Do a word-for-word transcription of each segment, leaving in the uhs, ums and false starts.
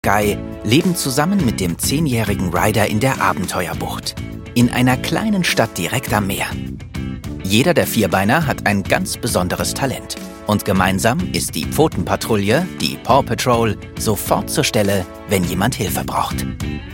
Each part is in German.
Guy leben zusammen mit dem zehnjährigen Ryder in der Abenteuerbucht. In einer kleinen Stadt direkt am Meer. Jeder der Vierbeiner hat ein ganz besonderes Talent. Und gemeinsam ist die Pfotenpatrouille, die Paw Patrol, sofort zur Stelle, wenn jemand Hilfe braucht.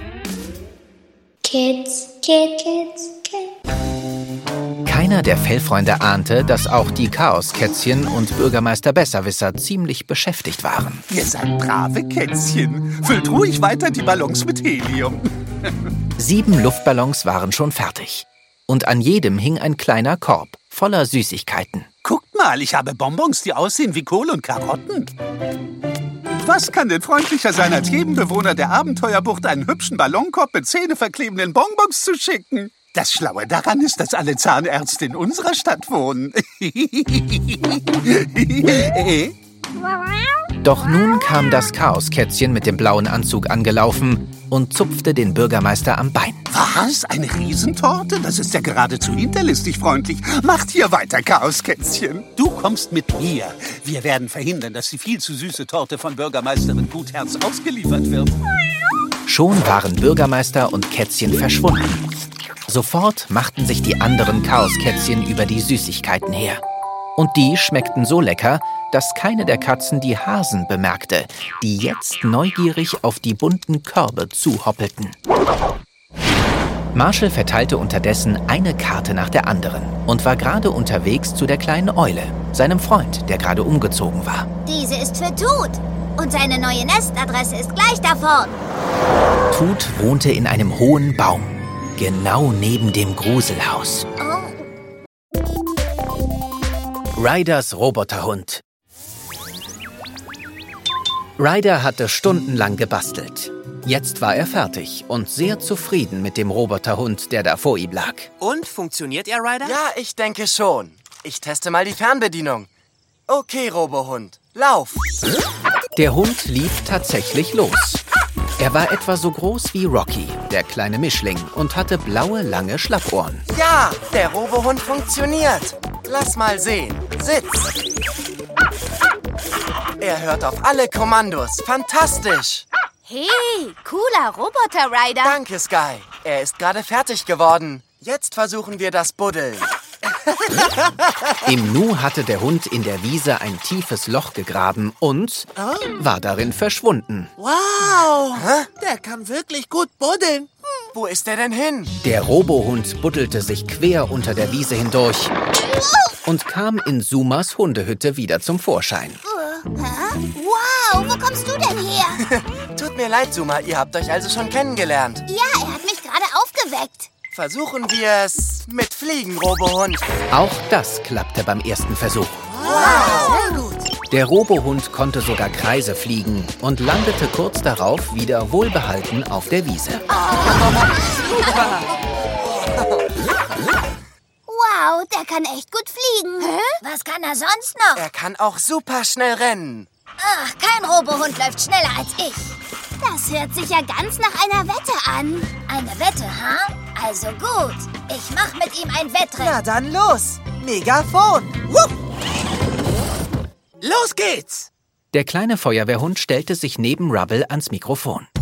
Kids, Kids, Kids, Kids. Keiner der Fellfreunde ahnte, dass auch die Chaoskätzchen und Bürgermeister Besserwisser ziemlich beschäftigt waren. Ihr seid brave Kätzchen. Füllt ruhig weiter die Ballons mit Helium. Sieben Luftballons waren schon fertig. Und an jedem hing ein kleiner Korb voller Süßigkeiten. Guckt mal, ich habe Bonbons, die aussehen wie Kohl und Karotten. Was kann denn freundlicher sein, als jedem Bewohner der Abenteuerbucht einen hübschen Ballonkorb mit zähneverklebenden Bonbons zu schicken? Das Schlaue daran ist, dass alle Zahnärzte in unserer Stadt wohnen. Doch nun kam das Chaoskätzchen mit dem blauen Anzug angelaufen und zupfte den Bürgermeister am Bein. Was? Eine Riesentorte? Das ist ja geradezu hinterlistig freundlich. Macht hier weiter, Chaoskätzchen. Du kommst mit mir. Wir werden verhindern, dass die viel zu süße Torte von Bürgermeisterin Gutherz ausgeliefert wird. Schon waren Bürgermeister und Kätzchen verschwunden. Sofort machten sich die anderen Chaoskätzchen über die Süßigkeiten her. Und die schmeckten so lecker, dass keine der Katzen die Hasen bemerkte, die jetzt neugierig auf die bunten Körbe zuhoppelten. Marshall verteilte unterdessen eine Karte nach der anderen und war gerade unterwegs zu der kleinen Eule, seinem Freund, der gerade umgezogen war. Diese ist für Tut und seine neue Nestadresse ist gleich da vorn. Tut wohnte in einem hohen Baum, genau neben dem Gruselhaus. Oh. Ryders Roboterhund. Ryder hatte stundenlang gebastelt. Jetzt war er fertig und sehr zufrieden mit dem Roboterhund, der da vor ihm lag. Und, funktioniert er, Ryder? Ja, ich denke schon. Ich teste mal die Fernbedienung. Okay, Robohund, lauf! Der Hund lief tatsächlich los. Er war etwa so groß wie Rocky, der kleine Mischling, und hatte blaue, lange Schlappohren. Ja, der Robohund funktioniert. Lass mal sehen. Sitz! Er hört auf alle Kommandos. Fantastisch! Hey, cooler Roboter, Ryder. Danke, Sky. Er ist gerade fertig geworden. Jetzt versuchen wir das Buddeln. Im Nu hatte der Hund in der Wiese ein tiefes Loch gegraben und oh. war darin verschwunden. Wow, Hä? der kann wirklich gut buddeln. Hm. Wo ist er denn hin? Der Robohund buddelte sich quer unter der Wiese hindurch und kam in Sumas Hundehütte wieder zum Vorschein. Hä? Wow, wo kommst du denn her? Tut mir leid, Suma, ihr habt euch also schon kennengelernt. Ja, er hat mich gerade aufgeweckt. Versuchen wir es mit Fliegen, Robohund. Auch das klappte beim ersten Versuch. Wow, sehr gut. Der Robohund konnte sogar Kreise fliegen und landete kurz darauf wieder wohlbehalten auf der Wiese. Wow, der kann echt gut fliegen. Hä? Was kann er sonst noch? Er kann auch super schnell rennen. Ach, kein Robohund läuft schneller als ich. Das hört sich ja ganz nach einer Wette an. Eine Wette, ha? Also gut, ich mach mit ihm ein Wettrennen. Na dann los, Megafon. Wupp. Los geht's! Der kleine Feuerwehrhund stellte sich neben Rubble ans Mikrofon.